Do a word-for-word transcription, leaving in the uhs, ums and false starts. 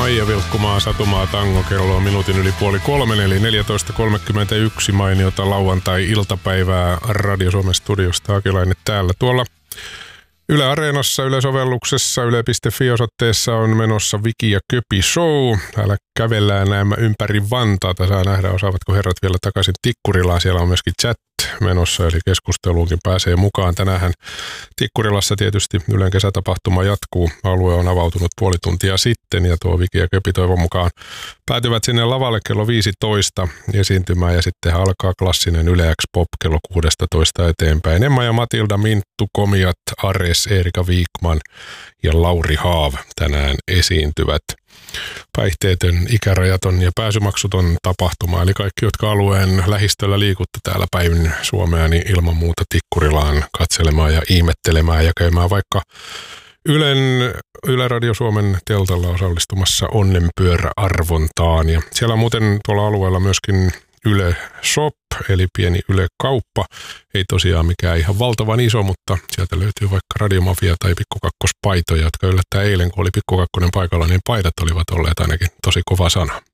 Maija Vilkkumaa, Satumaa Tango, kello on minuutin yli puoli kolmen, eli neljätoista kolmekymmentäyksi, mainiota lauantai-iltapäivää Radio Suomen studiosta. Akilainen täällä. Tuolla Yle Areenassa, Yle-sovelluksessa, yle piste fi-osoitteessa on menossa Viki ja Köpi show. Täällä kävellään nämä ympäri Vantaata. Saa nähdä, osaavatko herrat vielä takaisin Tikkurilaan. Siellä on myöskin chat menossa, eli keskusteluunkin pääsee mukaan. Tänään Tikkurilassa tietysti Ylen kesätapahtuma jatkuu. Alue on avautunut puoli tuntia sitten ja tuo Viki ja Köpi toivon mukaan päätyvät sinne lavalle kello viisitoista esiintymään ja sitten alkaa klassinen Yle X Pop kello kuusitoista eteenpäin. Emma ja Matilda, Minttu, Komiat, Ares, Erika Viikman ja Lauri Haav tänään esiintyvät. Päihteetön, ikärajaton ja pääsymaksuton tapahtuma. Eli kaikki, jotka alueen lähistöllä liikutte täällä päivin Suomea, niin ilman muuta Tikkurilaan katselemaan ja ihmettelemään ja käymään vaikka Ylen, Yle Radio Suomen teltalla osallistumassa onnenpyöräarvontaan. Ja siellä on muuten tuolla alueella myöskin Yle Shop, eli pieni Yle Kauppa. Ei tosiaan mikään ihan valtavan iso, mutta sieltä löytyy vaikka Radiomafia tai Pikku Kakkospaitoja, jotka yllättää eilen, kun oli Pikku Kakkonen paikalla, niin paidat olivat olleet ainakin tosi kova sana.